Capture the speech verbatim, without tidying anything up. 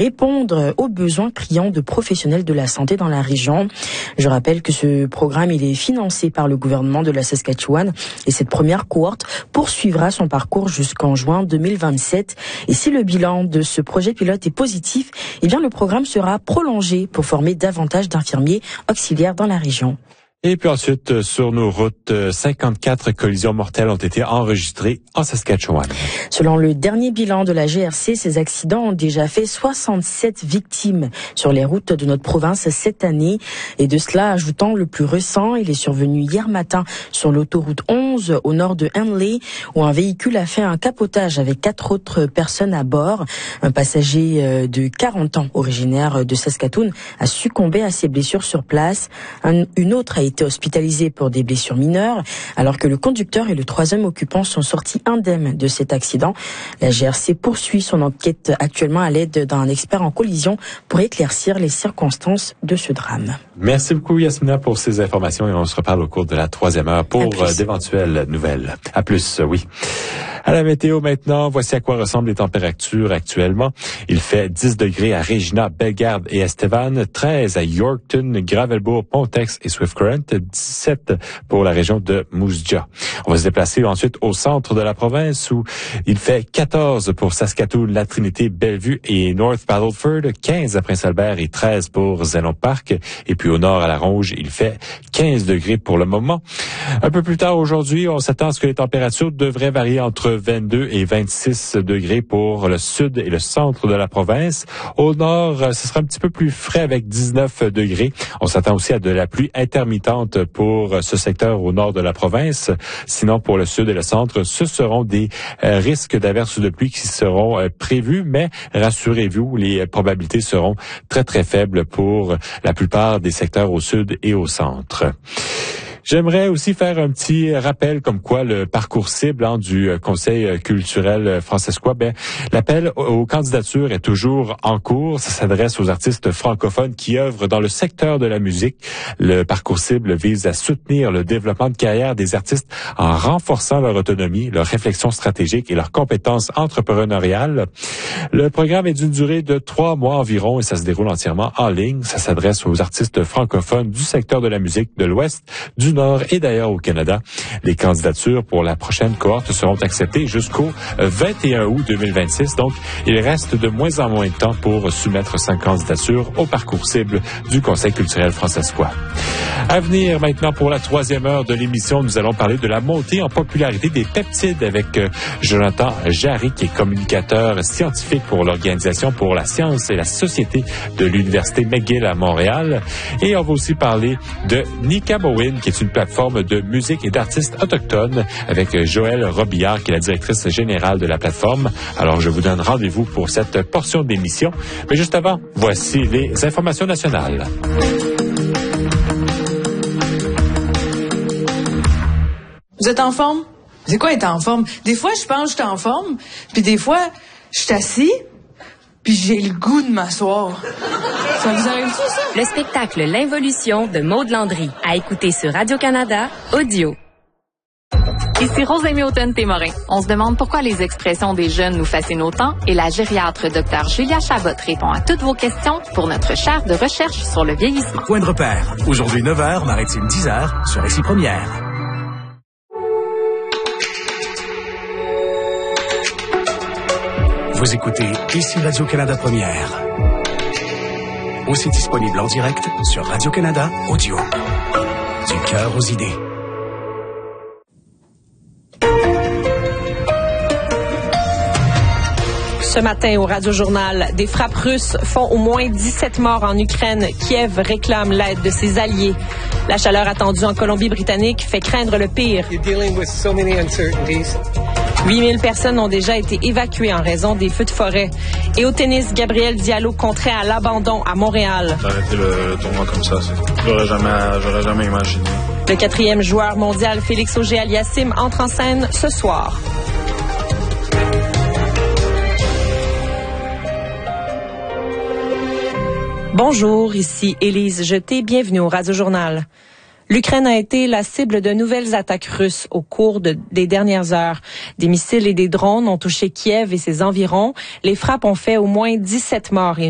répondre aux besoins criants de professionnels de la santé dans la région. Je rappelle que ce programme, il est financé par le gouvernement de la Saskatchewan et cette première cohorte poursuivra son parcours jusqu'en juin deux mille vingt-sept. Et si le bilan de ce projet pilote est positif, eh bien le programme sera prolongé pour former davantage d'infirmiers auxiliaires dans la région. Et puis ensuite, sur nos routes, cinquante-quatre collisions mortelles ont été enregistrées en Saskatchewan. Selon le dernier bilan de la G R C, ces accidents ont déjà fait soixante-sept victimes sur les routes de notre province cette année. Et de cela, ajoutant le plus récent, il est survenu hier matin sur l'autoroute onze au nord de Henley, où un véhicule a fait un capotage avec quatre autres personnes à bord. Un passager de quarante ans, originaire de Saskatoon, a succombé à ses blessures sur place. Un, une autre a été été hospitalisé pour des blessures mineures, alors que le conducteur et le troisième occupant sont sortis indemnes de cet accident. La G R C poursuit son enquête actuellement à l'aide d'un expert en collision pour éclaircir les circonstances de ce drame. Merci beaucoup Yasmina pour ces informations et on se reparle au cours de la troisième heure pour d'éventuelles nouvelles. À plus, oui. À la météo maintenant, voici à quoi ressemblent les températures actuellement. Il fait dix degrés à Regina, Bellegarde et Estevan, treize à Yorkton, Gravelbourg, Pontex et Swift Current, dix-sept pour la région de Moose Jaw. On va se déplacer ensuite au centre de la province où il fait quatorze pour Saskatoon, La Trinité, Bellevue et North Battleford, quinze à Prince-Albert et treize pour Zénon Park. Et puis au nord à la Ronge, il fait quinze degrés pour le moment. Un peu plus tard aujourd'hui, on s'attend à ce que les températures devraient varier entre vingt-deux et vingt-six degrés pour le sud et le centre de la province. Au nord, ce sera un petit peu plus frais avec dix-neuf degrés. On s'attend aussi à de la pluie intermittente pour ce secteur au nord de la province. Sinon, pour le sud et le centre, ce seront des euh, risques d'averses de pluie qui seront euh, prévus, mais rassurez-vous, les probabilités seront très, très faibles pour la plupart des secteurs au sud et au centre. J'aimerais aussi faire un petit rappel comme quoi le parcours cible hein, du Conseil culturel francescois, ben l'appel aux candidatures est toujours en cours. Ça s'adresse aux artistes francophones qui œuvrent dans le secteur de la musique. Le parcours cible vise à soutenir le développement de carrière des artistes en renforçant leur autonomie, leur réflexion stratégique et leurs compétences entrepreneuriales. Le programme est d'une durée de trois mois environ et ça se déroule entièrement en ligne. Ça s'adresse aux artistes francophones du secteur de la musique de l'Ouest, du Nord et d'ailleurs au Canada. Les candidatures pour la prochaine cohorte seront acceptées jusqu'au vingt et un août deux mille vingt-six. Donc, il reste de moins en moins de temps pour soumettre sa candidature au parcours cible du Conseil culturel francescois. À venir maintenant pour la troisième heure de l'émission, nous allons parler de la montée en popularité des peptides avec euh, Jonathan Jarry, qui est communicateur scientifique pour l'Organisation pour la science et la société de l'Université McGill à Montréal. Et on va aussi parler de Nicabowin, qui est une plateforme de musique et d'artistes autochtones avec Joëlle Robillard, qui est la directrice générale de la plateforme. Alors, je vous donne rendez-vous pour cette portion d'émission. Mais juste avant, voici les informations nationales. Vous êtes en forme? C'est quoi être en forme? Des fois, je pense que je suis en forme, puis des fois, je suis assis, puis j'ai le goût de m'asseoir. Ça vous arrive-tu, ça? Le spectacle L'Involution de Maud Landry, à écouter sur Radio-Canada, audio. Ici Rose-Aimée Houghton-Témorin. On se demande pourquoi les expressions des jeunes nous fascinent autant et la gériatre Dr Julia Chabot répond à toutes vos questions pour notre chaire de recherche sur le vieillissement. Point de repère. Aujourd'hui neuf heures, Maritime dix heures, sur Récit Première. Vous écoutez ici Radio-Canada Première. Aussi disponible en direct sur Radio-Canada Audio. Du cœur aux idées. Ce matin au Radio-Journal, des frappes russes font au moins dix-sept morts en Ukraine. Kiev réclame l'aide de ses alliés. La chaleur attendue en Colombie-Britannique fait craindre le pire. huit mille personnes ont déjà été évacuées en raison des feux de forêt. Et au tennis, Gabriel Diallo contraint à l'abandon à Montréal. D'arrêter le, le tournoi comme ça, c'est, j'aurais jamais, j'aurais jamais imaginé. Le quatrième joueur mondial, Félix Auger-Aliassime, entre en scène ce soir. Bonjour, ici Élise Jeté, bienvenue au Radio-Journal. L'Ukraine a été la cible de nouvelles attaques russes au cours de, des dernières heures. Des missiles et des drones ont touché Kiev et ses environs. Les frappes ont fait au moins dix-sept morts et